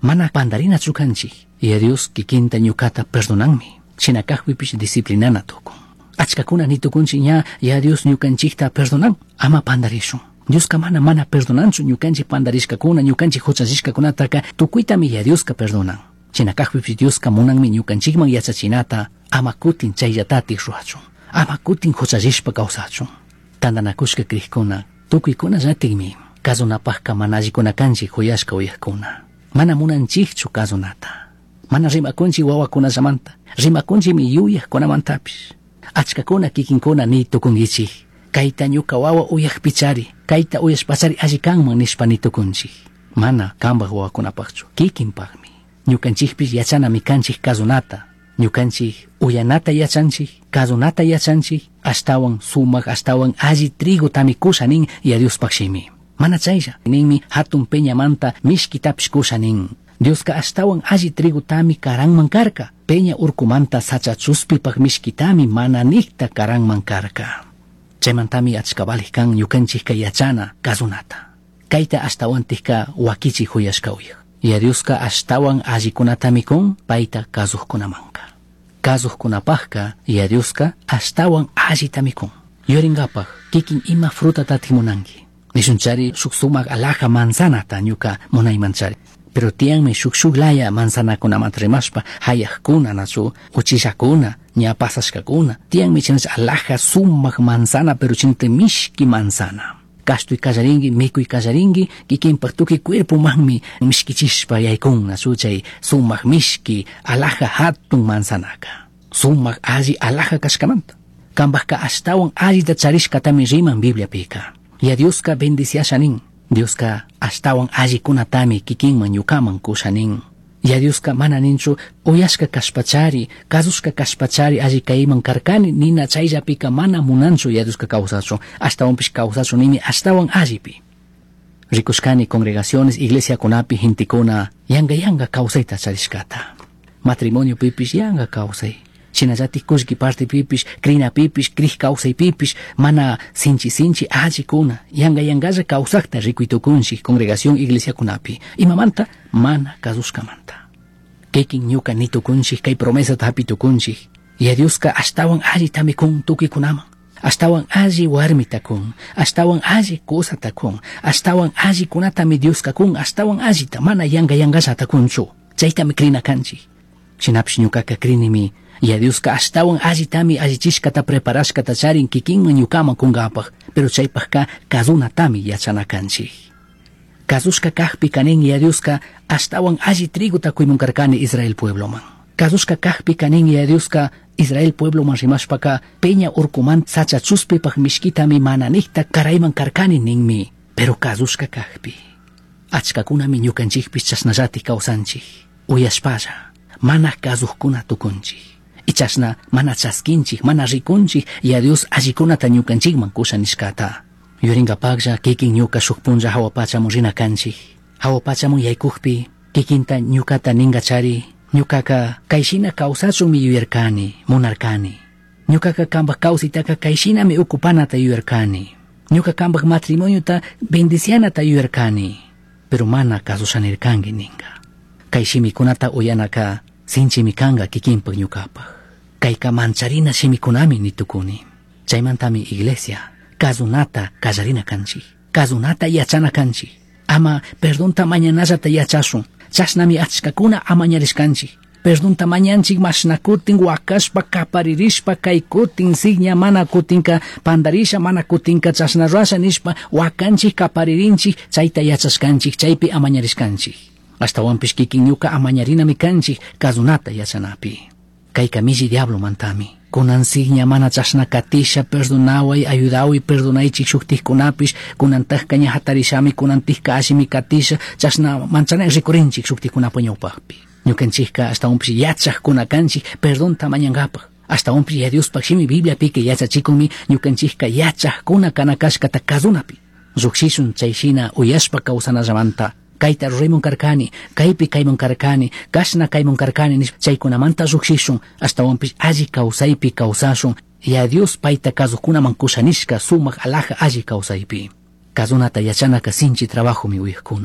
mana pandarina chukanchi, y Dios kikinta ñukata perdonanmi, chinakajwipish disciplinana tukun. Achkakuna ni tukunchi ya Dios ñukanchikta perdonan, ama pandarishun. Dios ka mana perdonanchu ñukanchik pandarishkakuna, ñukanchik huchachishkakunataka tukuitami ya Dios ka perdonan. Chinakajwipish Dios ka munanmi ñukanchikman yachachinata, ama kutin chayllatatik ruachun, ama kutin huchachishpa kawsachun. Tandanakushka krikuna, tukuykuna llatikmi, kazunapajka mana allikunakanchik huyashka uyakuna. Mana munanchikchu kazunata. Mana rimakunchik wawakunallamanta, rimakunchikmi yuyakkunamantapish. Achkakuna kikinkuna ni tukungichik, kayta ñuka wawa uyakpichari, kayta uyashpachari alli kanman nishpa ni tukunchik. Mana kambaq wawakunapaqchu, kikinpaqmi. Ñukanchikpish yachanami kanchik kazunata, ñukanchik uyanata yachanchik, kazunata yachanchik, ashtawan sumaq, ashtawan alli trigo tamikusha nin Diospaqshimi. Mana chaylla, ninmi hatun peñamanta mishkitapish kusha nin. Dioska ashtawan alli trigutami karanman karka, peña urkumanta sachachuspipaq mishkitami mana nikta karanman karka. Chaymantami achkabalik kan ñukanchikka yachana kazunata. Kayta ashtawantikka wakichik huyashka uyaq. Dioska ashtawan allikunatami kun payta kazuqkunamanka. Kazuqkunapaqka Dioska ashtawan allitami kun. Yuringapaq kikin ima frutatatik munanki. Nishunchari shuk sumaq alaja manzanata ñuka munaymanchari. Pero tianmi shuklaya manzanakunamanta rimashpa hayaqkuna nachu uchishakuna ña pasashkakuna tianmi chinas alaja sumaq manzana pero chinta mishki manzana. Kastuy kallaringi, mikuy kallaringi, kikinpaq tukuy cuerpumaqmi mishkichishpa yaykun nachu chay sumaq mishki alaja hatun manzanaka. Sumaq alli alaja kashkamanta. Kambaqka ashtawan allita charishkatami riman Bibliapika. Ya Dioska bendiciasha nin. Dioska ashtawan allikunatami kikinman ñukaman kusha nin. Ya Dioska mana ninchu uyashka kashpachari, kazushka kashpachari alli kayman karkani nina chayllapika mana munanchu ya Dioska kawsachu, ashtawanpish kawsachu nimi ashtawan allipi. Rikushkani congregaciones, iglesiakunapi hintikuna yanga kawsayta charishkata. Matrimonio pipish yanga kawsay. Chinallatik kushki parte pipish, krina pipish, krij kawsay pipish, mana sinchi allikuna, yangalla kawsakta rikuytukunchik congregación iglesiakunapi. Imamanta mana kazushkamanta. Kekin ñuka nitukunchik kay promesata hapitukunchik. Ya Dioska ashtawan allitami kun tukikunaman. Ashtawan alli warmita kun, ashtawan alli kusata kun, ashtawan allikunatami Dioska kun, ashtawan allita mana yangallata kunchu. Chaytami krina kanchik. Shinapish ñukaka krinimi ya Dioska ashtawan allitami allichishkata preparashkata charin kikinman ñukaman kunkapaq, pero chaypaqka kazunatami yachanakanchik. Kazushka kajpi kanin ya Dioska ashtawan alli triguta kuymunkarkani Israel puebloman. Kazushka kajpi kanin ya Dioska Israel puebloman rimashpaka peña urkuman sachachuspipaq mishkitami mana nikta karayman karkani ninmi, pero kazushka kajpi. Achkakunami ñukanchikpish chasnallatik kawsanchik, uyashpalla, mana kazuqkuna tukunchik. Ichashna mana chaskinchik, mana rikunchik, ya Dios allikunata ñukanchikman kusha nishkata. Yuringapaqlla kikin ñuka shuk punlla hawapachamun rina kanchik. Hawapachamun yaykukpi, kikinta ñukata ningachari, ñukaka kayshina kawsachunmi yuyarkani, munarkani. Ñukaka kambaq kawsitaka kayshinami ukupanata yuyarkani. Ñuka kambaq matrimoniota bendicianata yuyarkani. Pero mana kasushanirkangi ninga. Kayshimikunata uyanaka sinchimikanga kikinpaq ñukapaq. Kayka mancharina shimikunami nitukuni. Chaymantami iglesia kazunata kallarina kanchik, kazunata yachana kanchik. Ama perdonta mañanallata yachashun, chashnami achkakuna amañarishkanchik. Perdonta mañanchik mashna kutin wakashpa kaparirishpa kay kutin sigña mana kutinka pandarisha mana kutinka chashna rasha nishpa wakanchik kaparirinchik chayta yachashkanchik chaypi amañarishkanchik. Ashtawanpish kikin ñuka amañarinami kanchik kazunata yachanapi. Kay kamilli diablo mantami. Kunan sigña mana chashna katisha perdonaway ayudaway perdonaychik shuktikkunapish kunantaqka ña hatarishami kunantikka ashimi katisha chashna manchanay rikurinchik shuktikkunapa ñawpaqpi. Ñukanchikka ashtawanpish yachaqkuna kanchik perdonta mañankapaq. Ashtawanpish ya Diospaqshimi Bibliapika yachachikunmi ñukanchikka yachaqkuna kanakashkata kazunapi. Ruqshishun chayshina uyashpa kawsanallamanta. Kayta rurimun karkani, kaypi kaymun karkani, kashna kaymun karkani nish chaykunamanta ruqshishun, ashtawanpish alli kawsaypi kawsashun, ya Dios payta kazuqkunaman kushanishka sumaq alaja alli kawsaypi. Kazunata yachanaka sinchi trabajo mi uyakuna.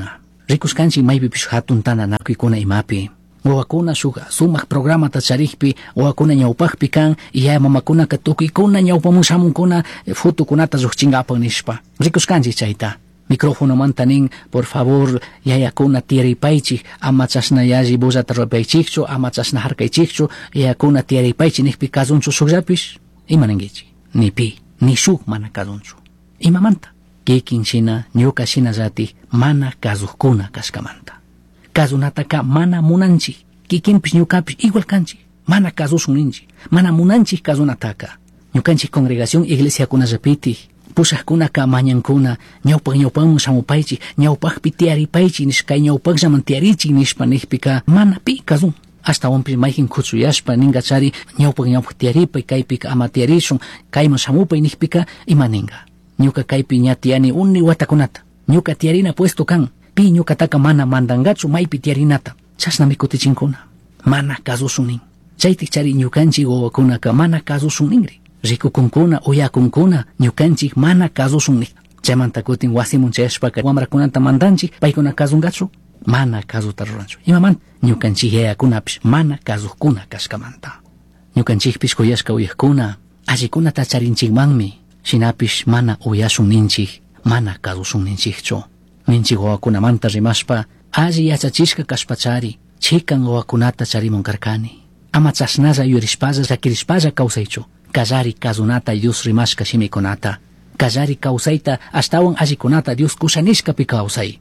rikuskanchik maypipish hatun tananakuykuna imapi. Wawakuna sumaq programata charikpi, wawakuna ñawpaqpi kan, yaya mamakunaka tukuykuna ñawpamushamunkuna fotokunata lluqchinkapak nishpa. Rikuskanchik chayta. Micrófonomanta nin, por favor, yayakuna tiyaripaychik, ama chashna yalli bullata rupaychikchu, ama chashna harkaychikchu, yayakuna tiyaripaychik nikpi kazunchu shukllapish, ima ninkichik. Nipi, ni shuk mana kazunchu. Imamanta, kikin shina, ñuka shina llati, mana kazukkuna kashkamanta. Kazunataka mana munanchik, kikinpish ñukapish igual kanchik, mana kazushun ninchik, mana munanchik kazunataka. Ñukanchik congregación iglesiakuna llapiti, pushaqkunaka mañankuna, ñawpaqman shamupaychik, ñawpaqpi tiyaripaychik nishka, ñawpaqllaman tiyarichik nishpa nishpika, mana pi kazun. Hasta wanpish mayjin kuchuyashpa ninga chari, ñawpaq tiyaripay, kaypika ama tiyarishun, kayman shamupay nishpika, ima ninga. Ñuka kaypi ña tiyani uni watakunata, ñuka tiyarina puesto kan, pi ñukataka mana mandangachu maypi tiyarinata, chasnami kutichinkuna, mana kazushun nin. Chaytik chari ñukanchik wawakunaka mana kazushun ningri. Rikukunkuna, uyakunkuna, ñukanchik mana kazushun nin. Chaymanta kutin wasimun chayashpaka wamrakunata mandanchik, paykuna kazungachu, mana kazuta ruranchu. Imamanta, ñukanchik yayakunapish mana kazukkuna kashkamanta. Ñukanchikpish kuyashka uyakkuna, allikunata charinchikmanmi, shinapish mana uyashun ninchik, mana kazushun ninchikchu. Ninchik wawakunamanta rimashpa, alli yachachishka kashpachari, chikan wawakunata charimunkarkani. Ama chashnalla yurishpalla llakirishpalla kawsaychu. Kallari kazunata Dios rimashka shimikunata. Kallari kawsayta ashtawan allikunata Dios kushanishkapi kawsay.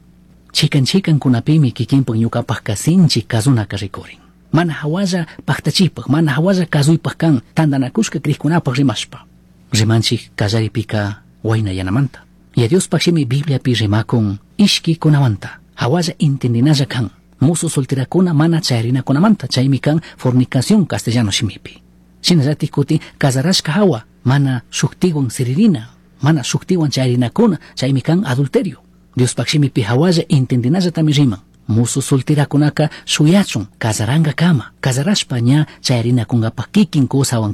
Chikan kunapimi kikinpak ñukapaq kasinchik kazunaka rikurin. Mana hawalla paktachipaq, mana hawalla kazuypaq kan tandanakushka kriykunapaq rimashpa. Rimanchik kallaripika wayna yanamanta. Y Diospaq shimi Bibliapi rimakun ishki kunamanta. Hawalla intendinalla kan. Musu solterakuna mana chayrinakunamanta, chaymi kan fornicación castellano shimipi. Shinallatik kuti casarashka hawa, mana shuktiwan siririna, mana shuktiwan chayrinakuna, chaymi kan adulterio. Diospaq shimipi hawalla intendinalla tami riman. Musu solterakunaka shuyachun, casaranga kama, casarashpa ña chayrinakunkapaq kikin kusawan